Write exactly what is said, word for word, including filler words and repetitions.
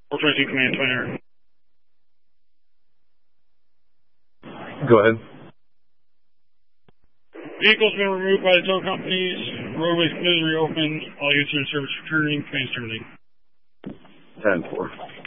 four twenty-two Command, Twin Air. Go ahead. Vehicle's been removed by the tow companies. Roadway's completely reopened. All units are in service returning. Command's terminating. ten four.